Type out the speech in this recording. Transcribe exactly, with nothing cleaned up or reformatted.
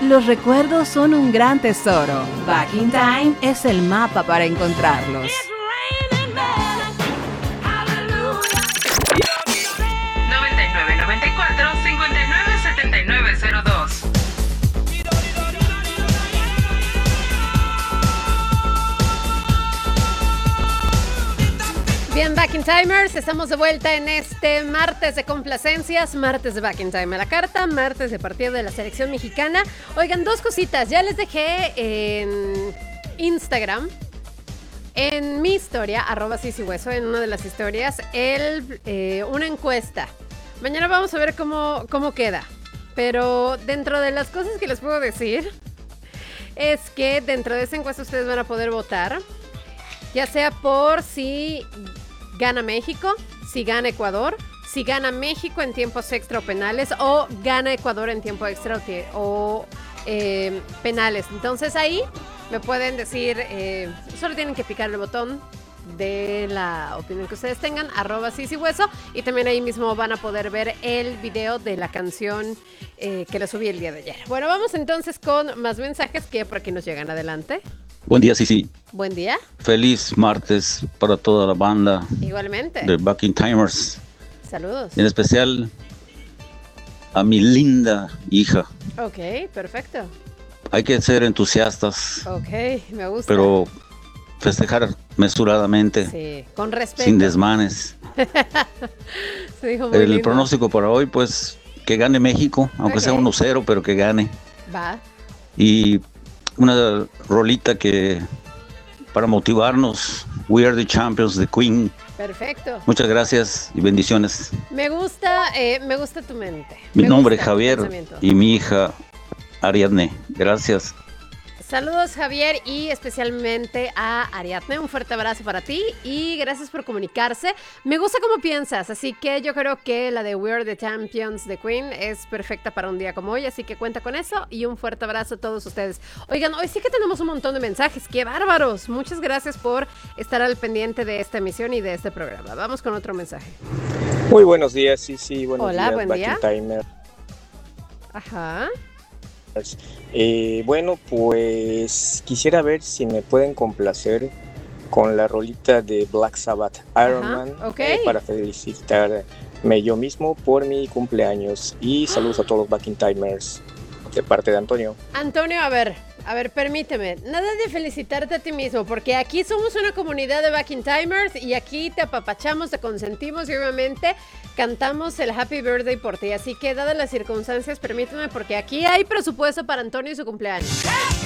Los recuerdos son un gran tesoro. Back in Time es el mapa para encontrarlos. noventa y nueve noventa y cuatro cincuenta y nueve setenta y nueve cero dos. Bien, Back in Timers, estamos de vuelta en este martes de complacencias, martes de Back in Time a la carta, martes de partido de la selección mexicana. Oigan, dos cositas, ya les dejé en Instagram, en mi historia, arroba sisihueso, en una de las historias, el, eh, una encuesta. Mañana vamos a ver cómo, cómo queda, pero dentro de las cosas que les puedo decir es que dentro de esa encuesta ustedes van a poder votar, ya sea por si gana México, si gana Ecuador, si gana México en tiempos extra o penales, o gana Ecuador en tiempo extra o, tie- o eh, penales. Entonces ahí me pueden decir, eh, solo tienen que picar el botón de la opinión que ustedes tengan, arroba sisihueso, y también ahí mismo van a poder ver el video de la canción eh, que le subí el día de ayer. Bueno, vamos entonces con más mensajes que por aquí nos llegan. Adelante. Buen día, Sisi. Buen día. Feliz martes para toda la banda Igualmente. de Back in Timers. Saludos. En especial a mi linda hija. Ok, perfecto. Hay que ser entusiastas, Ok, me gusta. pero festejar mesuradamente, Sí, con respeto. sin desmanes. Se dijo muy El lindo. pronóstico para hoy, pues, que gane México, aunque Ok. sea uno cero, pero que gane. Va. Y una rolita que para motivarnos, We Are the Champions de Queen. Perfecto. Muchas gracias y bendiciones. Me gusta, eh, me gusta tu mente. Mi Me nombre es gusta tu Javier pensamiento. y mi hija Ariadne. Gracias. Saludos, Javier, y especialmente a Ariadne. Un fuerte abrazo para ti y gracias por comunicarse. Me gusta cómo piensas, así que yo creo que la de We Are the Champions de Queen es perfecta para un día como hoy, así que cuenta con eso y un fuerte abrazo a todos ustedes. Oigan, hoy sí que tenemos un montón de mensajes. ¡Qué bárbaros! Muchas gracias por estar al pendiente de esta emisión y de este programa. Vamos con otro mensaje. Muy buenos días, sí, sí, buenos Hola, días, buen Back día. in Timer. Ajá. Eh, bueno, pues quisiera ver si me pueden complacer con la rolita de Black Sabbath, Iron Ajá, Man, ok. eh, para felicitarme yo mismo por mi cumpleaños. Y saludos a todos los Back in Timers de parte de Antonio. Antonio, a ver, a ver, permíteme. Nada de felicitarte a ti mismo, porque aquí somos una comunidad de Back in Timers y aquí te apapachamos, te consentimos y obviamente cantamos el Happy Birthday por ti. Así que, dadas las circunstancias, permíteme, porque aquí hay presupuesto para Antonio y su cumpleaños.